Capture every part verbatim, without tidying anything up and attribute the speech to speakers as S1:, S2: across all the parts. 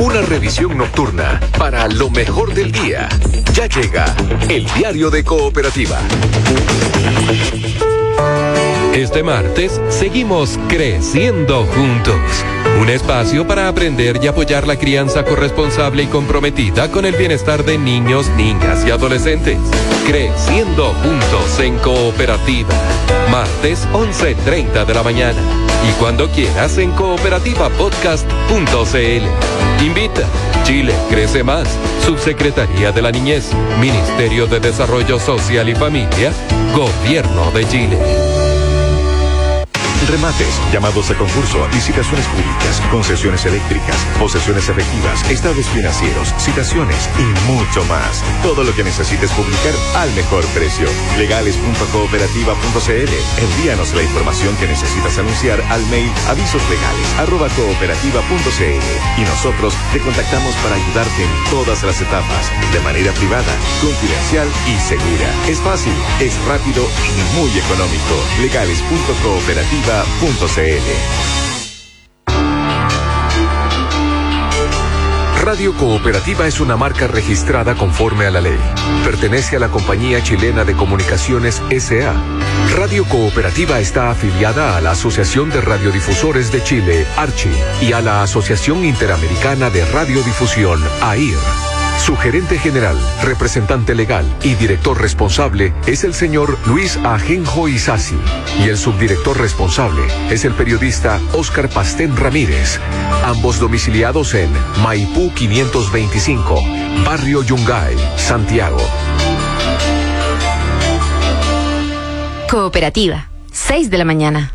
S1: Una revisión nocturna para lo mejor del día. Ya llega el Diario de Cooperativa.
S2: Este martes seguimos creciendo juntos. Un espacio para aprender y apoyar la crianza corresponsable y comprometida con el bienestar de niños, niñas y adolescentes. Creciendo juntos en Cooperativa. Martes once treinta de la mañana. Y cuando quieras en cooperativa podcast punto c l. Invita. Chile crece más. Subsecretaría de la Niñez. Ministerio de Desarrollo Social y Familia. Gobierno de Chile.
S3: Remates, llamados a concurso, licitaciones públicas, concesiones eléctricas, posesiones efectivas, estados financieros, citaciones y mucho más. Todo lo que necesites publicar al mejor precio. legales punto cooperativa punto c l. Envíanos la información que necesitas anunciar al mail avisoslegales arroba cooperativa punto c l y nosotros te contactamos para ayudarte en todas las etapas, de manera privada, confidencial y segura. Es fácil, es rápido y muy económico. legales punto cooperativa punto c l.
S1: Radio Cooperativa es una marca registrada conforme a la ley. Pertenece a la Compañía Chilena de Comunicaciones S A Radio Cooperativa está afiliada a la Asociación de Radiodifusores de Chile, ARCHI, y a la Asociación Interamericana de Radiodifusión, A I R. Su gerente general, representante legal y director responsable es el señor Luis Ajenjo Isasi, y el subdirector responsable es el periodista Óscar Pastén Ramírez, ambos domiciliados en Maipú quinientos veinticinco, Barrio Yungay, Santiago.
S4: Cooperativa, seis de la mañana.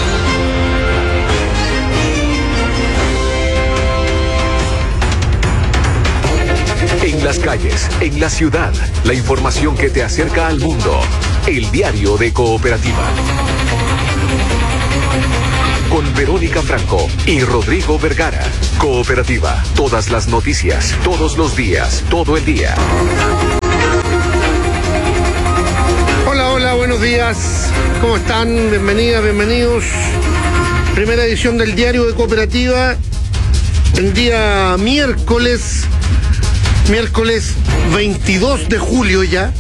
S1: En las calles, en la ciudad, la información que te acerca al mundo. El Diario de Cooperativa. Con Verónica Franco y Rodrigo Vergara. Cooperativa, todas las noticias, todos los días, todo el día.
S5: Hola, hola, buenos días. ¿Cómo están? Bienvenidas, bienvenidos. Primera edición del Diario de Cooperativa. El día miércoles... Miércoles veintidós de julio ya,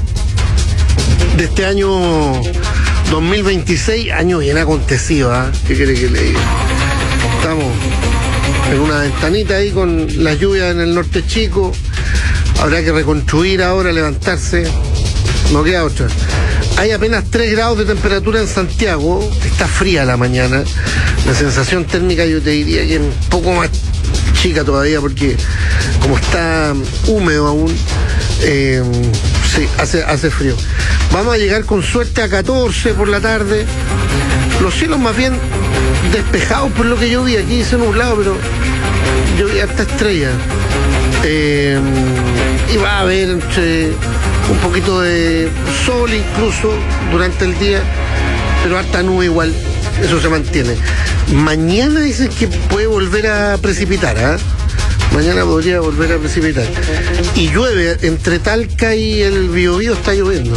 S5: de este año dos mil veintiséis, año bien acontecido, ¿eh? ¿Qué quiere que le diga? Estamos en una ventanita ahí con las lluvias en el norte chico, habrá que reconstruir ahora, levantarse, no queda otra. Hay apenas tres grados de temperatura en Santiago, está fría la mañana, la sensación térmica yo te diría que es un poco más chica todavía porque como está húmedo aún, eh, sí, hace, hace frío. Vamos a llegar con suerte a catorce por la tarde. Los cielos más bien despejados por lo que yo vi. Aquí dice nublado, pero yo vi harta estrella. Eh, y va a haber entre un poquito de sol incluso durante el día, pero harta nube igual. Eso se mantiene. Mañana dicen que puede volver a precipitar, ¿ah? ¿eh? Mañana podría volver a precipitar. Y llueve, entre Talca y el Biobío está lloviendo.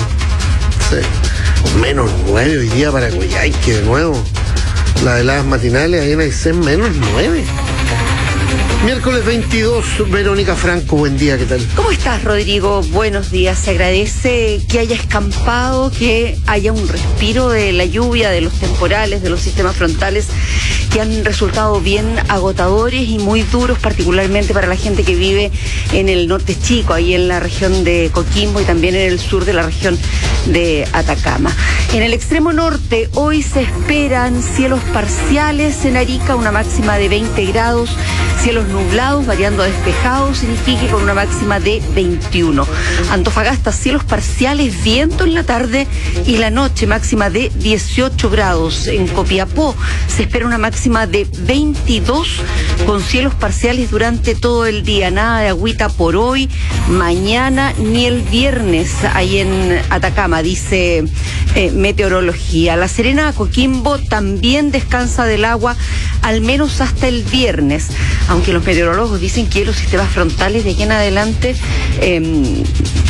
S5: Sí. Menos nueve hoy día para Coyhaique de nuevo. Las heladas matinales ahí en Aysén, menos nueve. Miércoles veintidós, Verónica Franco, buen día, ¿qué tal?
S6: ¿Cómo estás, Rodrigo? Buenos días. Se agradece que haya escampado, que haya un respiro de la lluvia, de los temporales, de los sistemas frontales que han resultado bien agotadores y muy duros, particularmente para la gente que vive en el norte chico, ahí en la región de Coquimbo y también en el sur de la región de Atacama. En el extremo norte, hoy se esperan cielos parciales en Arica, una máxima de veinte grados, cielos nublados, variando a despejados, en Iquique con una máxima de veintiuno. Antofagasta, cielos parciales, viento en la tarde y la noche, máxima de dieciocho grados. En Copiapó se espera una máxima de veintidós con cielos parciales durante todo el día. Nada de agüita por hoy, mañana ni el viernes ahí en Atacama, dice eh, meteorología. La Serena, Coquimbo también descansa del agua al menos hasta el viernes, aunque los meteorólogos dicen que los sistemas frontales de aquí en adelante eh,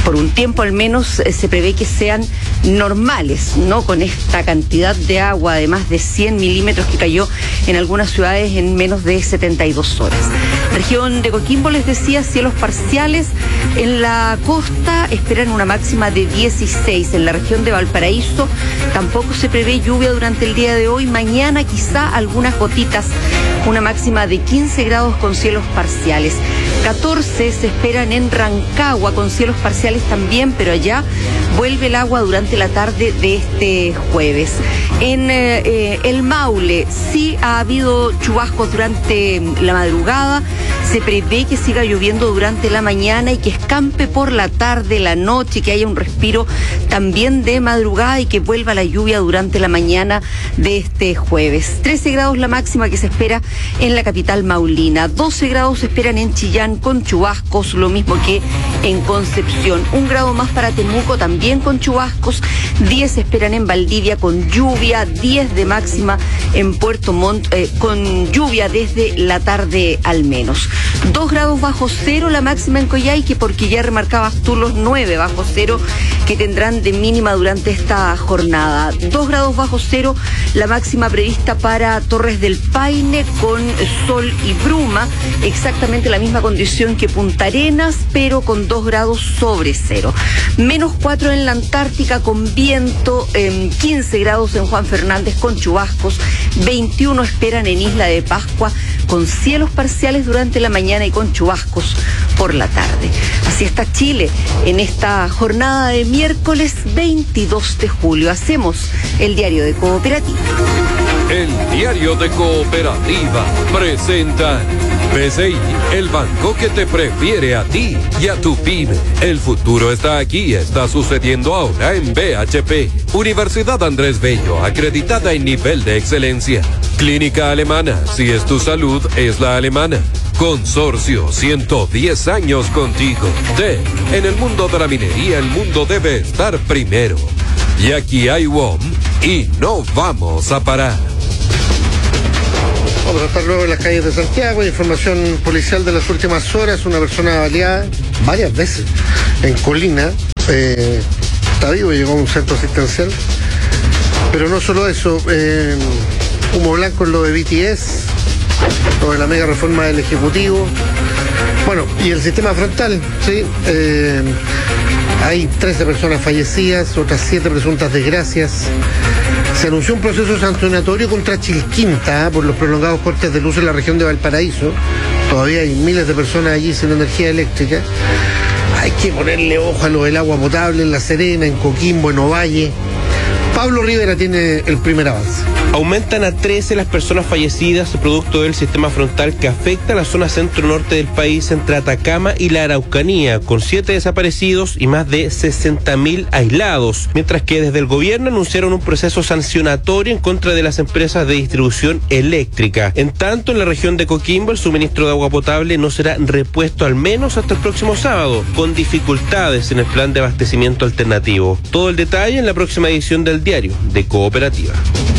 S6: por un tiempo al menos, eh, se prevé que sean normales, no con esta cantidad de agua de más de cien milímetros que cayó en algunas ciudades en menos de setenta y dos horas. Región de Coquimbo, les decía, cielos parciales. En la costa esperan una máxima de dieciséis. En la región de Valparaíso tampoco se prevé lluvia durante el día de hoy. Mañana quizá algunas gotitas, una máxima de quince grados con cielos parciales. catorce se esperan en Rancagua con cielos parciales también, pero allá vuelve el agua durante la tarde de este jueves. En eh, eh, el Maule sí ha habido chubascos durante la madrugada. Se prevé que siga lloviendo durante la mañana y que escampe por la tarde, la noche, que haya un respiro también de madrugada y que vuelva la lluvia durante la mañana de este jueves. trece grados la máxima que se espera en la capital maulina. doce grados se esperan en Chillán con chubascos, lo mismo que en Concepción. Un grado más para Temuco también con chubascos. diez se esperan en Valdivia con lluvia. diez de máxima en Puerto Montt eh, con lluvia desde la tarde al menos. dos grados bajo cero la máxima en Coyhaique, porque ya remarcabas tú los nueve bajo cero que tendrán de mínima durante esta jornada. dos grados bajo cero la máxima prevista para Torres del Paine con sol y bruma, exactamente la misma condición que Punta Arenas, pero con dos grados sobre cero. Menos cuatro en la Antártica con viento, eh, quince grados en Juan Fernández con chubascos, veintiuno esperan en Isla de Pascua con cielos parciales durante la mañana y con chubascos por la tarde. Así está Chile en esta jornada de miércoles veintidós de julio. Hacemos el diario de Cooperativa.
S2: El diario de Cooperativa presenta B C I, el banco que te prefiere a ti y a tu pyme. El futuro está aquí, está sucediendo ahora en B H P. Universidad Andrés Bello, acreditada en nivel de excelencia. Clínica Alemana, si es tu salud, es la alemana. Consorcio, ciento diez años contigo. T, en el mundo de la minería, el mundo debe estar primero. Y aquí hay W O M y no vamos a parar.
S5: Vamos a estar luego en las calles de Santiago. Información policial de las últimas horas. Una persona baleada varias veces en Colina. Eh, está vivo, llegó a un centro asistencial. Pero no solo eso. Eh, humo blanco en lo de B T S. Lo de la mega reforma del Ejecutivo. Bueno, y el sistema frontal, ¿sí? Eh, hay trece personas fallecidas, otras siete presuntas desgracias. Se anunció un proceso sancionatorio contra Chilquinta, ¿eh? por los prolongados cortes de luz en la región de Valparaíso. Todavía hay miles de personas allí sin energía eléctrica. Hay que ponerle ojo a lo del agua potable en La Serena, en Coquimbo, en Ovalle. Pablo Rivera tiene el primer avance.
S7: Aumentan a trece las personas fallecidas producto del sistema frontal que afecta a la zona centro-norte del país entre Atacama y la Araucanía, con siete desaparecidos y más de sesenta mil aislados, mientras que desde el gobierno anunciaron un proceso sancionatorio en contra de las empresas de distribución eléctrica. En tanto, en la región de Coquimbo, el suministro de agua potable no será repuesto al menos hasta el próximo sábado, con dificultades en el plan de abastecimiento alternativo. Todo el detalle en la próxima edición del diario de Cooperativa.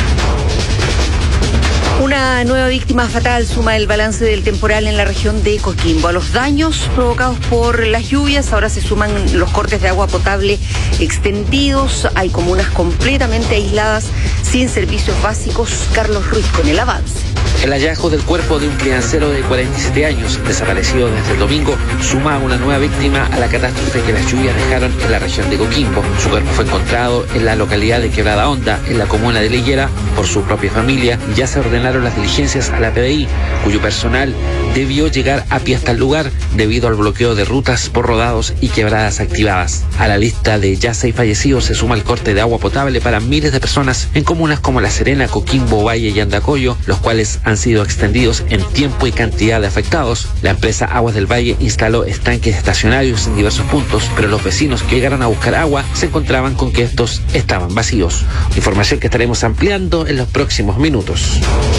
S6: Una nueva víctima fatal suma el balance del temporal en la región de Coquimbo. A los daños provocados por las lluvias ahora se suman los cortes de agua potable extendidos. Hay comunas completamente aisladas sin servicios básicos. Carlos Ruiz con el avance.
S8: El hallazgo del cuerpo de un criancero de cuarenta y siete años, desaparecido desde el domingo, suma a una nueva víctima a la catástrofe que las lluvias dejaron en la región de Coquimbo. Su cuerpo fue encontrado en la localidad de Quebrada Honda, en la comuna de Liguera, por su propia familia. Ya se ordenaron las diligencias a la P D I, cuyo personal debió llegar a pie hasta el lugar debido al bloqueo de rutas por rodados y quebradas activadas. A la lista de ya seis fallecidos se suma el corte de agua potable para miles de personas en comunas como La Serena, Coquimbo, Valle y Andacollo, los cuales han sido extendidos en tiempo y cantidad de afectados. La empresa Aguas del Valle instaló estanques estacionarios en diversos puntos, pero los vecinos que llegaron a buscar agua se encontraban con que estos estaban vacíos. Información que estaremos ampliando en los próximos minutos.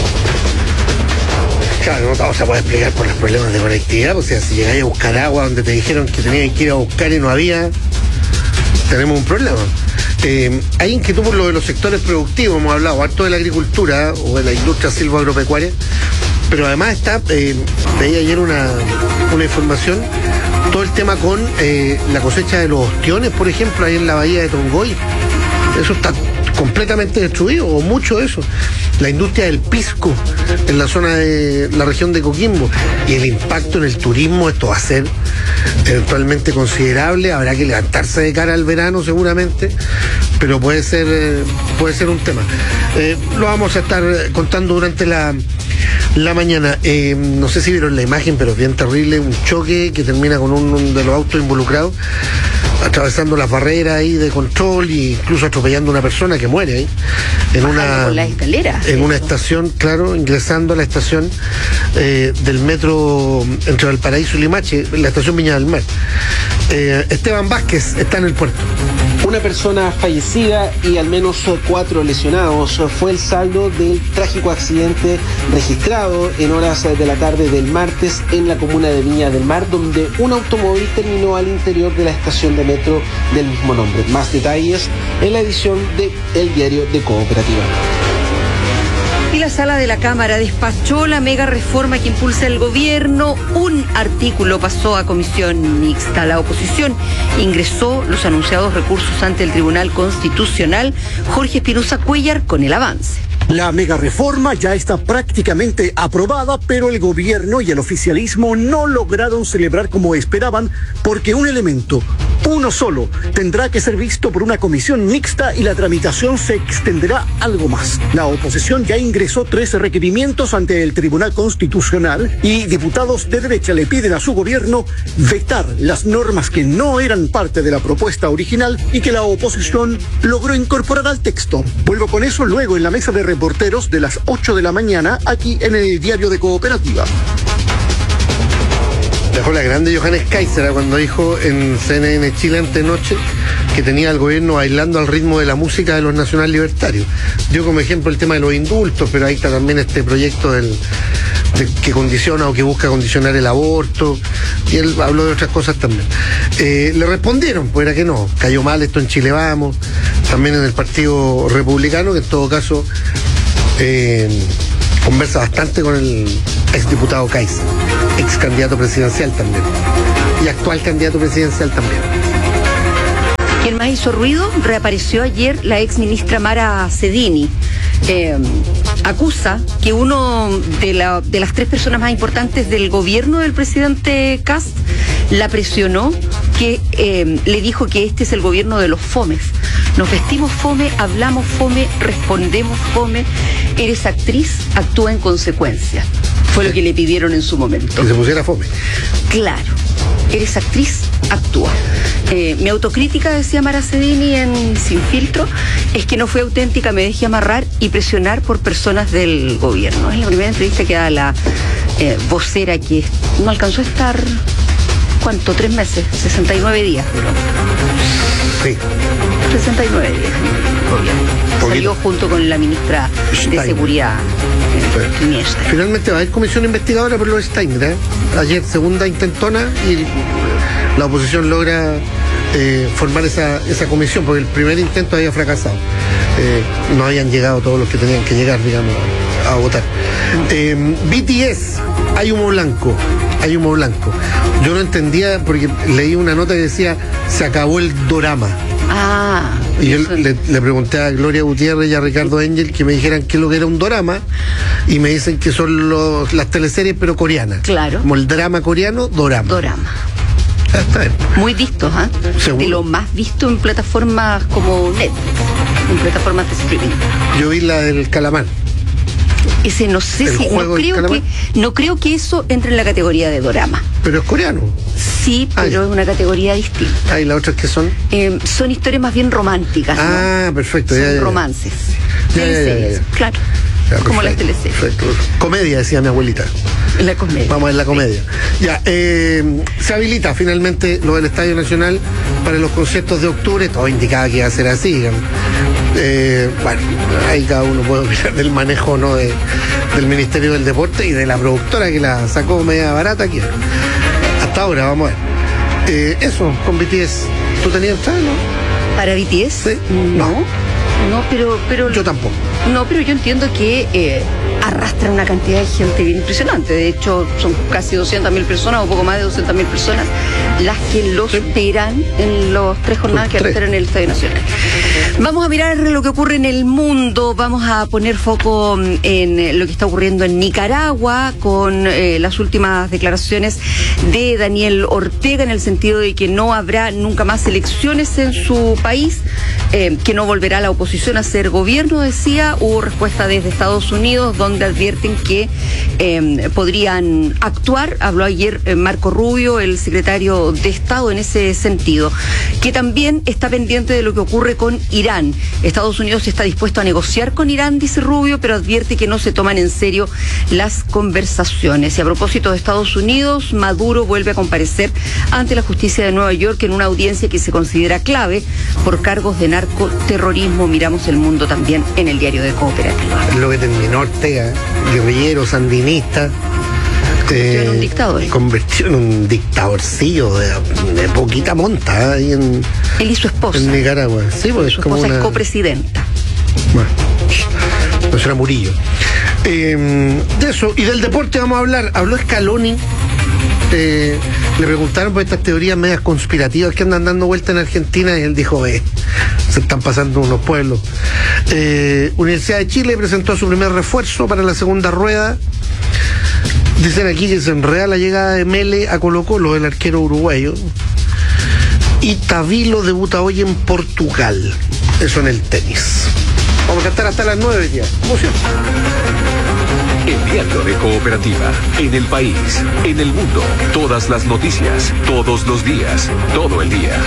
S5: Claro, no vamos a poder explicar por los problemas de conectividad, o sea, si llegáis a buscar agua donde te dijeron que tenías que ir a buscar y no había, tenemos un problema. Eh, hay inquietud por lo de los sectores productivos, hemos hablado harto de la agricultura o de la industria silvoagropecuaria, pero además está, eh, veía ayer una, una información, todo el tema con eh, la cosecha de los ostiones, por ejemplo, ahí en la bahía de Tongoy. Eso está completamente destruido, o mucho de eso. La industria del pisco en la zona de la región de Coquimbo, y el impacto en el turismo, esto va a ser eventualmente considerable. Habrá que levantarse de cara al verano seguramente, pero puede ser eh, puede ser un tema. Eh, lo vamos a estar contando durante la la mañana. Eh, no sé si vieron la imagen, pero es bien terrible, un choque que termina con un, un de los autos involucrados atravesando las barreras ahí de control e incluso atropellando a una persona que muere ahí en una,
S6: por la escalera,
S5: en una estación, claro, ingresando a la estación eh, del metro entre Valparaíso y Limache, la estación Viña del Mar. Eh, Esteban Vázquez está en el puerto.
S9: Una persona fallecida y al menos cuatro lesionados fue el saldo del trágico accidente registrado en horas de la tarde del martes en la comuna de Viña del Mar, donde un automóvil terminó al interior de la estación de metro del mismo nombre. Más detalles en la edición de El Diario de Cooperativa.
S6: Y la sala de la Cámara despachó la mega reforma que impulsa el gobierno. Un artículo pasó a comisión mixta. La oposición ingresó los anunciados recursos ante el Tribunal Constitucional. Jorge Espinosa Cuellar con el avance.
S10: La mega reforma ya está prácticamente aprobada, pero el gobierno y el oficialismo no lograron celebrar como esperaban, porque un elemento, uno solo, tendrá que ser visto por una comisión mixta y la tramitación se extenderá algo más. La oposición ya ingresó tres requerimientos ante el Tribunal Constitucional y diputados de derecha le piden a su gobierno vetar las normas que no eran parte de la propuesta original y que la oposición logró incorporar al texto. Vuelvo con eso luego en la mesa de reporteros de las ocho de la mañana aquí en el Diario de Cooperativa.
S5: Dejó la grande Johannes Kaiser cuando dijo en C N N Chile antenoche que tenía al gobierno bailando al ritmo de la música de los nacional libertarios. Dio como ejemplo el tema de los indultos, pero ahí está también este proyecto del, de, que condiciona o que busca condicionar el aborto, y él habló de otras cosas también. Eh, le respondieron, pues era que no, cayó mal esto en Chile Vamos, también en el Partido Republicano, que en todo caso eh, conversa bastante con el exdiputado Kaiser, ex candidato presidencial también, y actual candidato presidencial también.
S6: ¿Quién más hizo ruido? Reapareció ayer la ex ministra Mara Cedini. Eh, acusa que uno de, la, de las tres personas más importantes del gobierno del presidente Kast la presionó, que eh, le dijo que este es el gobierno de los fomes. Nos vestimos fome, hablamos fome, respondemos fome. Eres actriz, actúa en consecuencia. Fue lo que le pidieron en su momento.
S5: Que se pusiera fome.
S6: Claro. Eres actriz, actúa. Eh, mi autocrítica, decía Mara Cedini en Sin Filtro, es que no fue auténtica, me dejé amarrar y presionar por personas del gobierno. Es la primera entrevista que da la eh, vocera, que no alcanzó a estar, ¿cuánto? Tres meses, sesenta y nueve días duró.
S5: Sí.
S6: sesenta y nueve días en el gobierno. Salió junto con la ministra de Seguridad.
S5: Sí. Finalmente va a haber comisión investigadora por los Steiner, ¿eh? Ayer segunda intentona y la oposición logra eh, formar esa, esa comisión, porque el primer intento había fracasado. Eh, no habían llegado todos los que tenían que llegar, digamos, a, a votar. Eh, B T S, hay humo blanco, hay humo blanco. Yo no entendía porque leí una nota que decía se acabó el dorama.
S6: Ah.
S5: Y yo le, le pregunté a Gloria Gutiérrez y a Ricardo Engel que me dijeran qué es lo que era un dorama, y me dicen que son los, las teleseries pero coreanas.
S6: Claro.
S5: Como el drama coreano, dorama.
S6: Dorama.
S5: Está bien.
S6: Muy vistos, ¿ah? ¿eh? De lo más visto en plataformas como Netflix, en plataformas de streaming.
S5: Yo vi la del calamar.
S6: Ese no sé
S5: ¿El
S6: si no creo que no creo que eso entre en la categoría de dorama.
S5: Pero es coreano.
S6: Sí, pero Ay. es una categoría distinta.
S5: Ah, ¿y las otras qué son?
S6: Eh, son historias más bien románticas.
S5: Ah,
S6: ¿no?
S5: perfecto.
S6: Son
S5: ya, ya,
S6: romances.
S5: Ya, ya, ya, ya, ya.
S6: Claro.
S5: Ya,
S6: como las teleseries.
S5: Perfecto. Comedia, decía mi abuelita.
S6: La comedia.
S5: Vamos a ver la comedia. Sí. Ya, eh, se habilita finalmente lo del Estadio Nacional para los conciertos de octubre. Todo indicaba que iba a ser así, digamos. Eh, bueno, ahí cada uno puede opinar del manejo, ¿no?, de, del Ministerio del Deporte y de la productora que la sacó media barata aquí. Hasta ahora, vamos a ver. Eh, eso, con B T S. ¿Tú tenías entrada, no?
S6: ¿Para B T S?
S5: Sí.
S6: No. No, pero, pero...
S5: Yo tampoco.
S6: No, pero yo entiendo que eh, arrastran una cantidad de gente bien impresionante. De hecho, son casi doscientas mil personas o poco más de doscientas mil personas las que los sí. esperan en las tres jornadas que esperan en el Estadio Nacional. Vamos a mirar lo que ocurre en el mundo. Vamos a poner foco en lo que está ocurriendo en Nicaragua con eh, las últimas declaraciones de Daniel Ortega en el sentido de que no habrá nunca más elecciones en su país, eh, que no volverá la oposición a ser gobierno, decía. Hubo respuesta desde Estados Unidos donde advierten que eh, podrían actuar. Habló ayer eh, Marco Rubio, el secretario de Estado, en ese sentido, que también está pendiente de lo que ocurre con Irán. Estados Unidos está dispuesto a negociar con Irán, dice Rubio, pero advierte que no se toman en serio las conversaciones. Y a propósito de Estados Unidos, Maduro vuelve a comparecer ante la justicia de Nueva York en una audiencia que se considera clave por cargos de narcoterrorismo. Miramos el mundo también en el diario de Cooperativa.
S5: Lo que terminó Ortega, guerrillero, sandinista.
S6: Convirtió en un dictador.
S5: Convirtió en un dictadorcillo de, de poquita monta ahí en.
S6: Él y su esposa.
S5: En Nicaragua. Sí, pues
S6: su
S5: es como
S6: esposa
S5: una...
S6: es copresidenta.
S5: Bueno, no será Murillo. Eh, de eso, y del deporte vamos a hablar. Habló Scaloni. Eh, le preguntaron por estas teorías medias conspirativas que andan dando vuelta en Argentina y él dijo, eh, se están pasando unos pueblos. Eh, Universidad de Chile presentó su primer refuerzo para la segunda rueda. Dicen aquí que se enreda la llegada de Mele a Colo-Colo, del arquero uruguayo. Y Tavilo debuta hoy en Portugal. Eso en el tenis. Vamos a estar hasta las nueve ya. Emoción.
S1: El diario de Cooperativa. En el país, en el mundo. Todas las noticias, todos los días, todo el día.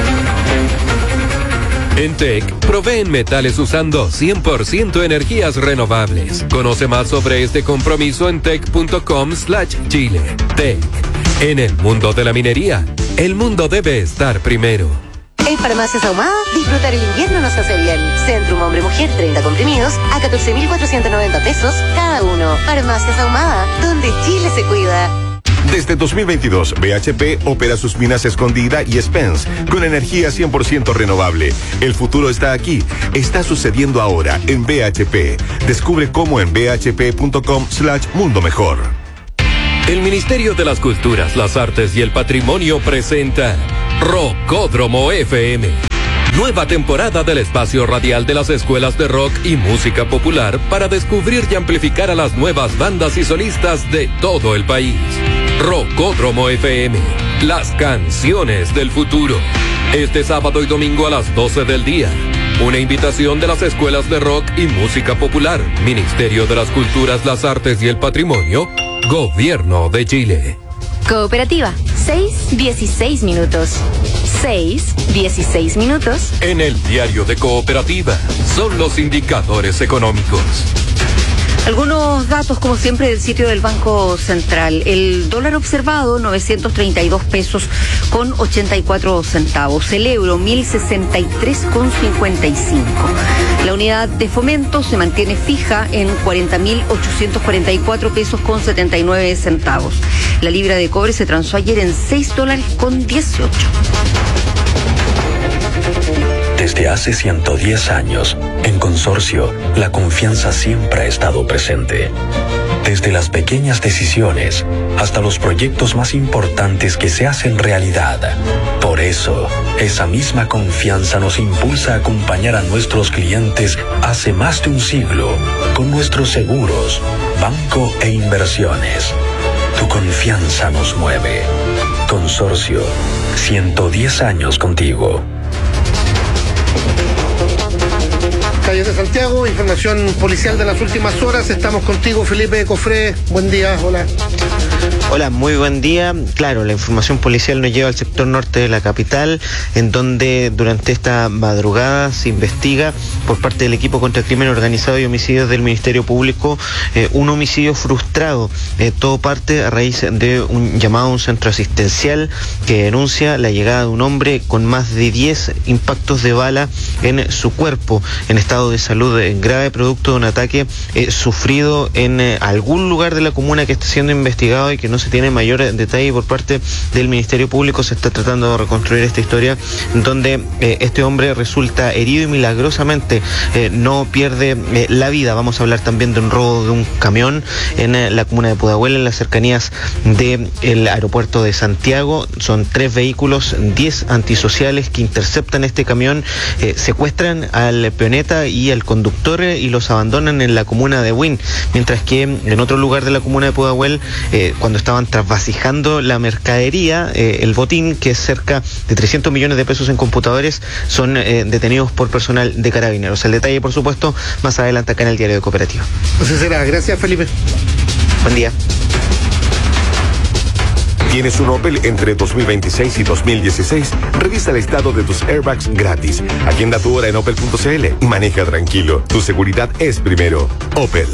S2: En T E C, proveen metales usando cien por ciento energías renovables. Conoce más sobre este compromiso en tec.com slash Chile. T E C. En el mundo de la minería, el mundo debe estar primero.
S11: En Farmacias Ahumada, disfrutar el invierno nos hace bien. Centrum Hombre-Mujer, treinta comprimidos a catorce mil cuatrocientos noventa pesos cada uno. Farmacias Ahumada, donde Chile se cuida.
S3: Desde dos mil veintidós, B H P opera sus minas Escondida y Spence con energía cien por ciento renovable. El futuro está aquí. Está sucediendo ahora en B H P. Descubre cómo en bhp.com slash mundo mejor.
S2: El Ministerio de las Culturas, las Artes y el Patrimonio presenta Rockódromo F M. Nueva temporada del espacio radial de las escuelas de rock y música popular para descubrir y amplificar a las nuevas bandas y solistas de todo el país. Rockódromo F M, las canciones del futuro. Este sábado y domingo a las doce del día. Una invitación de las escuelas de rock y música popular, Ministerio de las Culturas, las Artes y el Patrimonio, Gobierno de Chile.
S4: Cooperativa, seis dieciséis minutos. seis dieciséis minutos.
S2: En el diario de Cooperativa, son los indicadores económicos.
S6: Algunos datos, como siempre, del sitio del Banco Central. El dólar observado, novecientos treinta y dos pesos con ochenta y cuatro centavos. El euro, mil sesenta y tres con cincuenta y cinco. La unidad de fomento se mantiene fija en cuarenta mil ochocientos cuarenta y cuatro pesos con setenta y nueve centavos. La libra de cobre se transó ayer en seis dólares con dieciocho.
S12: Desde hace ciento diez años, en Consorcio, la confianza siempre ha estado presente. Desde las pequeñas decisiones hasta los proyectos más importantes que se hacen realidad. Por eso, esa misma confianza nos impulsa a acompañar a nuestros clientes hace más de un siglo con nuestros seguros, banco e inversiones. Tu confianza nos mueve. Consorcio, ciento diez años contigo.
S5: Calles de Santiago, información policial de las últimas horas. Estamos contigo, Felipe Cofré. Buen día, hola.
S13: Hola, muy buen día. Claro, la información policial nos lleva al sector norte de la capital, en donde durante esta madrugada se investiga por parte del equipo contra el crimen organizado y homicidios del Ministerio Público eh, un homicidio frustrado. Eh, todo parte a raíz de un llamado a un centro asistencial que denuncia la llegada de un hombre con más de diez impactos de bala en su cuerpo, en estado de salud grave, producto de un ataque eh, sufrido en eh, algún lugar de la comuna que está siendo investigado y que no no se tiene mayor detalle por parte del Ministerio Público. Se está tratando de reconstruir esta historia donde eh, este hombre resulta herido y milagrosamente eh, no pierde eh, la vida. Vamos a hablar también de un robo de un camión en eh, la comuna de Pudahuel, en las cercanías del aeropuerto de Santiago. Son tres vehículos, diez antisociales que interceptan este camión, eh, secuestran al peoneta y al conductor eh, y los abandonan en la comuna de Huin, mientras que en otro lugar de la comuna de Pudahuel, eh, cuando estaban trasvasijando la mercadería, eh, el botín, que es cerca de trescientos millones de pesos en computadores, son eh, detenidos por personal de Carabineros. El detalle, por supuesto, más adelante acá en el Diario de Cooperativa.
S5: Así será. Gracias, Felipe.
S13: Buen día.
S3: ¿Tienes un Opel entre dos mil veintiséis y dos mil dieciséis? Revisa el estado de tus airbags gratis. Agenda tu hora en opel punto c l y maneja tranquilo. Tu seguridad es primero. Opel.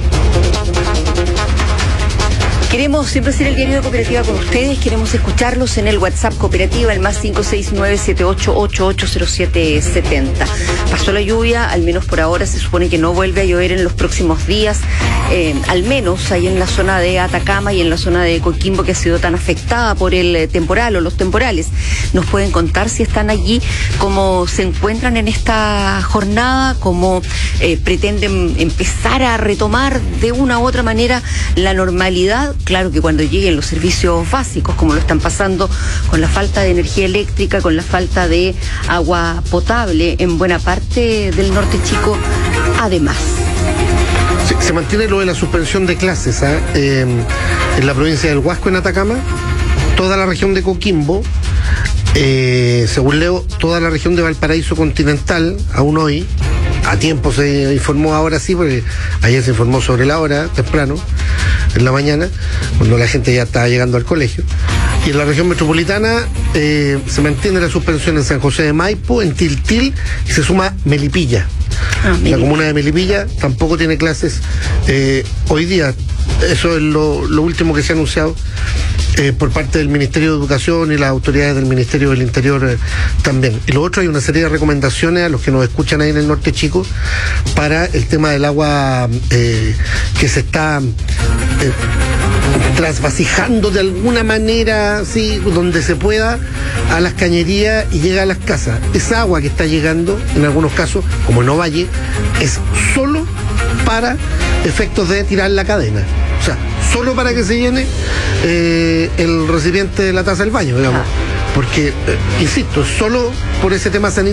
S6: Queremos siempre ser el diario de Cooperativa con ustedes, queremos escucharlos en el WhatsApp Cooperativa, el más cinco seis nueve siete ocho ocho ocho cero siete siete cero. Pasó la lluvia, al menos por ahora se supone que no vuelve a llover en los próximos días, eh, al menos ahí en la zona de Atacama y en la zona de Coquimbo, que ha sido tan afectada por el temporal o los temporales. Nos pueden contar si están allí, cómo se encuentran en esta jornada, cómo eh, pretenden empezar a retomar de una u otra manera la normalidad. Claro que cuando lleguen los servicios básicos, como lo están pasando con la falta de energía eléctrica, con la falta de agua potable en buena parte del norte chico, además.
S5: Sí, se mantiene lo de la suspensión de clases ¿eh? Eh, en la provincia del Huasco, en Atacama, toda la región de Coquimbo, eh, según leo, toda la región de Valparaíso continental, aún hoy. A tiempo se informó, ahora sí, porque ayer se informó sobre la hora, temprano, en la mañana, cuando la gente ya estaba llegando al colegio. Y en la región metropolitana eh, se mantiene la suspensión en San José de Maipo, en Tiltil, y se suma Melipilla. Ah, la comuna de Melipilla tampoco tiene clases eh, hoy día. Eso es lo, lo último que se ha anunciado eh, por parte del Ministerio de Educación y las autoridades del Ministerio del Interior eh, también. Y lo otro, hay una serie de recomendaciones a los que nos escuchan ahí en el norte chico para el tema del agua eh, que se está eh, trasvasijando de alguna manera, sí, donde se pueda, a las cañerías y llega a las casas. Esa agua que está llegando, en algunos casos, como en Ovalle, es solo para efectos de tirar la cadena. O sea, solo para que se llene eh, el recipiente de la taza del baño, digamos. Porque, eh, insisto, solo por ese tema sanitario.